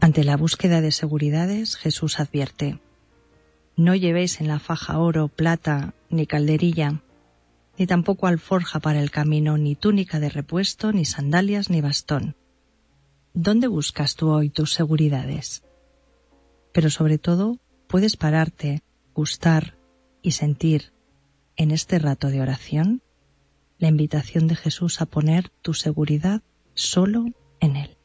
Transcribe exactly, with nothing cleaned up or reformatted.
Ante la búsqueda de seguridades, Jesús advierte: no llevéis en la faja oro, plata, ni calderilla, ni tampoco alforja para el camino, ni túnica de repuesto, ni sandalias, ni bastón. ¿Dónde buscas tú hoy tus seguridades? Pero sobre todo, puedes pararte, gustar y sentir en este rato de oración la invitación de Jesús a poner tu seguridad solo en Él.